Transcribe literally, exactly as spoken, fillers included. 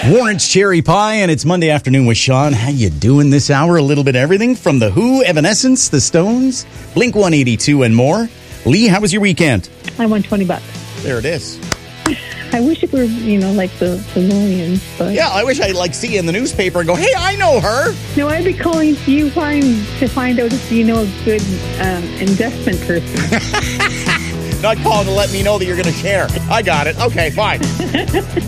Warrant's Cherry Pie, and it's Monday afternoon with Sean. How you doing this hour? A little bit of everything from The Who, Evanescence, The Stones, Blink one eighty-two, and more. Lee, how was your weekend? I won twenty bucks. There it is. I wish it were, you know, like the, the millions, but... Yeah, I wish I'd, like, see you in the newspaper and go, hey, I know her. No, I'd be calling you find, to find out if you know a good um, investment person. Not calling to let me know that you're going to share. I got it. Okay, fine.